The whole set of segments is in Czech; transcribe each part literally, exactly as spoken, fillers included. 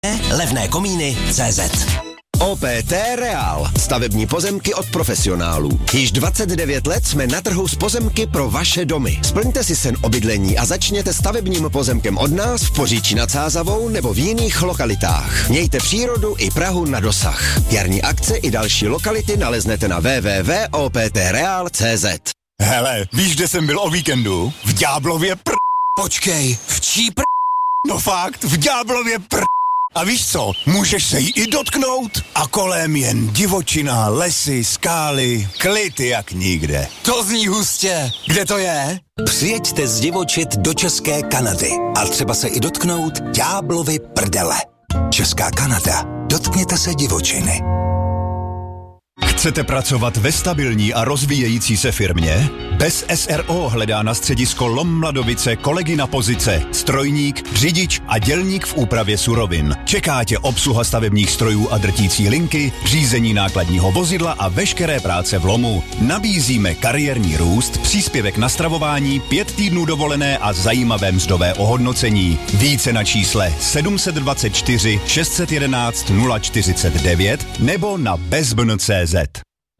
levné komíny tečka cé zet. O P T Real. Stavební pozemky od profesionálů. Již dvacet devět let jsme na trhu s pozemky pro vaše domy. Splňte si sen o bydlení a začněte stavebním pozemkem od nás v Poříčí nad Sázavou nebo v jiných lokalitách. Mějte přírodu i Prahu na dosah. Jarní akce i další lokality naleznete na w w w tečka o p t real tečka cé zet. Hele, víš, kde jsem byl o víkendu? V Ďáblově pr... Počkej, v čí pr... No fakt, v Ďáblově pr... A víš co, můžeš se jí i dotknout a kolem jen divočina, lesy, skály, klid jak nikde. To zní hustě. Kde to je? Přijeďte zdivočit do České Kanady a třeba se i dotknout Ďáblovy prdele. Česká Kanada. Dotkněte se divočiny. Chcete pracovat ve stabilní a rozvíjející se firmě? Bez S R O hledá na středisko Lom Mladovice kolegy na pozice strojník, řidič a dělník v úpravě surovin. Čeká tě obsluha stavebních strojů a drtící linky, řízení nákladního vozidla a veškeré práce v lomu. Nabízíme kariérní růst, příspěvek na stravování, pět týdnů dovolené a zajímavé mzdové ohodnocení. Více na čísle sedm set dvacet čtyři šest set jedenáct nula čtyřicet devět nebo na bezbn tečka cé zet.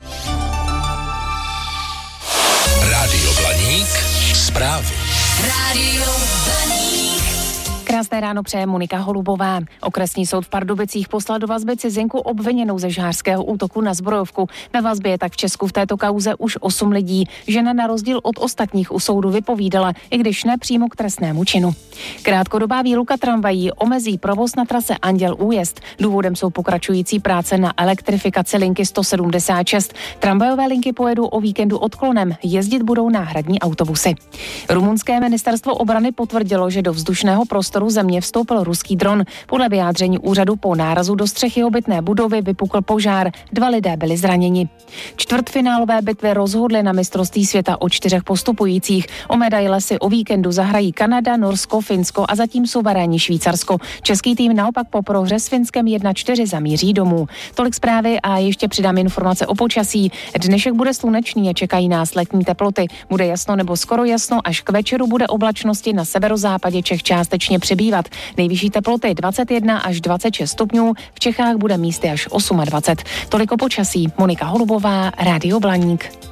Rádio Blaník, zprávy. Rádio Blaník. Krásné ráno přeje Monika Holubová. Okresní soud v Pardubicích poslal do vazby cizinku obviněnou ze žhářského útoku na zbrojovku. Ve vazbě je tak v Česku v této kauze už osm lidí. Žena na rozdíl od ostatních u soudu vypovídala, i když ne přímo k trestnému činu. Krátkodobá výluka tramvají omezí provoz na trase Anděl Újezd. Důvodem jsou pokračující práce na elektrifikaci linky sto sedmdesát šest. Tramvajové linky pojedou o víkendu odklonem, jezdit budou náhradní autobusy. Rumunské ministerstvo obrany potvrdilo, že do vzdušného prostoru země vstoupil ruský dron. Podle vyjádření úřadu po nárazu do střechy obytné budovy vypukl požár. Dva lidé byli zraněni. Čtvrtfinálové bitvy rozhodly na mistrovství světa o čtyřech postupujících. O medaile si o víkendu zahrají Kanada, Norsko, Finsko a zatím suverénní Švýcarsko. Český tým naopak po prohře s Finskem jedna čtyři zamíří domů. Tolik zprávy a ještě přidám informace o počasí. Dnešek bude slunečný a čekají nás letní teploty. Bude jasno nebo skoro jasno, až k večeru bude oblačnosti na severozápadě Čech částečně přibývat. Nejvyšší teploty dvacet jedna až dvacet šest stupňů, v Čechách bude místy až dvacet osm. Tolik o počasí. Monika Holubová, Rádio Blaník.